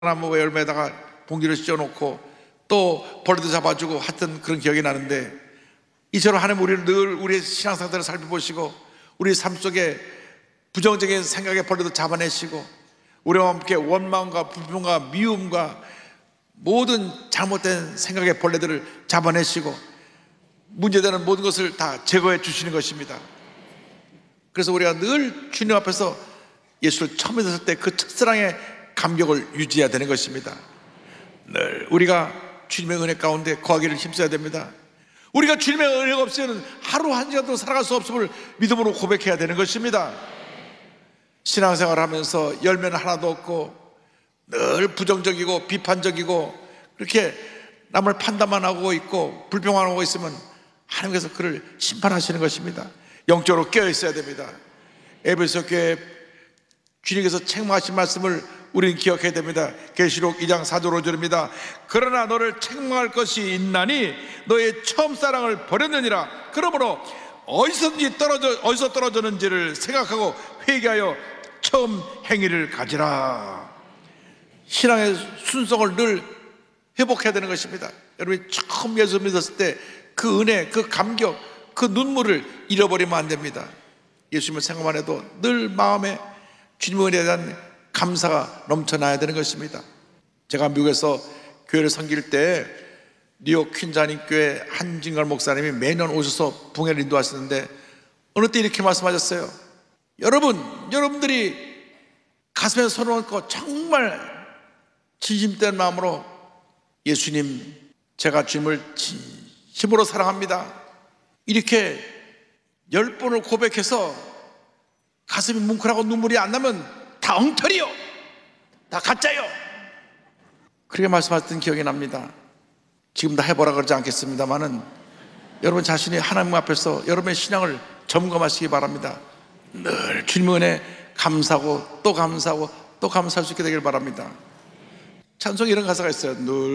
나무 열매에다가 봉지를 씌워놓고 또 벌레도 잡아주고 하여튼 그런 기억이 나는데, 이처럼 하나님 우리를 늘 우리의 신앙 상태를 살펴보시고 우리 삶 속에 부정적인 생각의 벌레도 잡아내시고 우리와 함께 원망과 불평과 미움과 모든 잘못된 생각의 벌레들을 잡아내시고 문제되는 모든 것을 다 제거해 주시는 것입니다. 그래서 우리가 늘 주님 앞에서 예수를 처음 믿었을 때 그 첫사랑의 감격을 유지해야 되는 것입니다. 늘 우리가 주님의 은혜 가운데 거하기를 힘써야 됩니다. 우리가 주님의 은혜가 없으면 하루 한 시간도 살아갈 수 없음을 믿음으로 고백해야 되는 것입니다. 신앙생활을 하면서 열매는 하나도 없고 늘 부정적이고 비판적이고 그렇게 남을 판단만 하고 있고 불평만 하고 있으면 하나님께서 그를 심판하시는 것입니다. 영적으로 깨어 있어야 됩니다. 에베소 교회 주님께서 책망하신 말씀을 우리는 기억해야 됩니다. 계시록 2장 4절 5절입니다. 그러나 너를 책망할 것이 있나니 너의 처음 사랑을 버렸느니라. 그러므로 어디서 떨어졌는지를 생각하고 회개하여 처음 행위를 가지라. 신앙의 순성을 늘 회복해야 되는 것입니다. 여러분이 처음 예수 믿었을 때 그 은혜, 그 감격, 그 눈물을 잃어버리면 안 됩니다. 예수님을 생각만 해도 늘 마음에 주님의 은혜에 대한 감사가 넘쳐나야 되는 것입니다. 제가 미국에서 교회를 섬길 때 뉴욕 퀸자님 교회 한진걸 목사님이 매년 오셔서 붕해를 인도하시는데 어느 때 이렇게 말씀하셨어요. 여러분들이 가슴에 손을 얹고 정말 진심된 마음으로 예수님, 제가 주님을 진심으로 사랑합니다, 이렇게 10번을 고백해서 가슴이 뭉클하고 눈물이 안 나면 다 엉터리요, 다 가짜요, 그렇게 말씀하셨던 기억이 납니다. 지금 다 해보라 그러지 않겠습니다만은 여러분 자신이 하나님 앞에서 여러분의 신앙을 점검하시기 바랍니다. 늘 주님의 은혜 감사하고 또 감사하고 또 감사할 수 있게 되길 바랍니다. 찬송에 이런 가사가 있어요. 늘